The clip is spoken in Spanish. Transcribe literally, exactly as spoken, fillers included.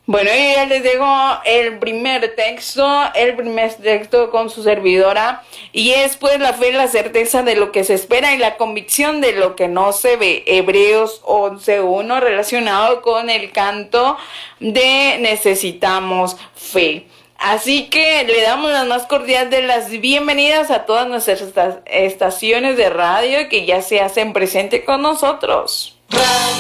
Bueno, y ya les dejo el primer texto, el primer texto con su servidora, y es pues la fe, la certeza de lo que se espera y la convicción de lo que no se ve. Hebreos once uno, relacionado con el canto de necesitamos fe. Así que le damos las más cordiales de las bienvenidas a todas nuestras estaciones de radio que ya se hacen presente con nosotros.